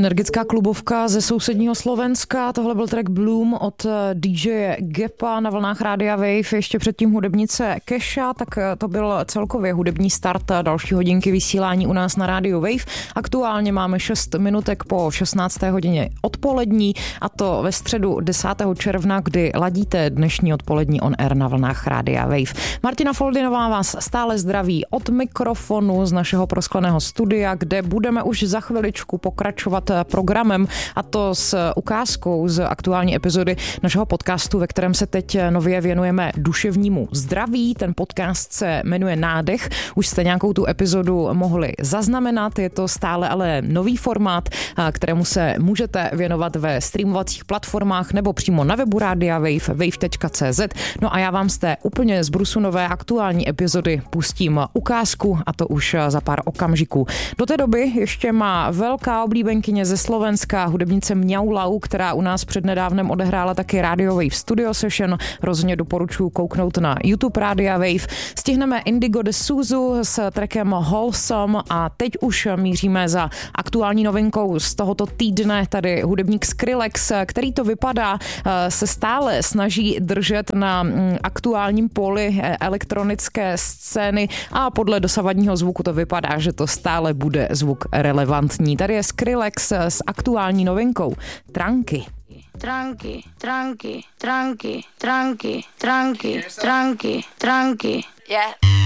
Energická klubovka ze sousedního Slovenska. Tohle byl track Bloom od DJ Gepa na vlnách Rádia Wave. Ještě předtím hudebnice Kesha, tak to byl celkově hudební start další hodinky vysílání u nás na Rádiu Wave. Aktuálně máme 6 minutek po 16. hodině odpolední, a to ve středu 10. června, kdy ladíte dnešní odpolední on air na vlnách Rádia Wave. Martina Foldinová vás stále zdraví od mikrofonu z našeho proskleného studia, kde budeme už za chviličku pokračovat programem, a to s ukázkou z aktuální epizody našeho podcastu, ve kterém se teď nově věnujeme duševnímu zdraví. Ten podcast se jmenuje Nádech. Už jste nějakou tu epizodu mohli zaznamenat. Je to stále ale nový formát, kterému se můžete věnovat ve streamovacích platformách nebo přímo na webu Rádia Wave, wave.cz. No a já vám z té úplně zbrusu nové aktuální epizody pustím ukázku, a to už za pár okamžiků. Do té doby ještě má velká oblíbenkyně ze Slovenska, hudebnice Mňaulau, která u nás přednedávnem odehrála taky Radio Wave Studio Session. Rozhodně doporučuji kouknout na YouTube Rádia Wave. Stihneme Indigo de Suzu s trackem Wholesome a teď už míříme za aktuální novinkou z tohoto týdne. Tady hudebník Skrillex, který to vypadá, se stále snaží držet na aktuálním poli elektronické scény a podle dosavadního zvuku to vypadá, že to stále bude zvuk relevantní. Tady je Skrillex s aktuální novinkou Tranky. Tranky, tranky, tranky, tranky, tranky, tranky, tranky, yeah.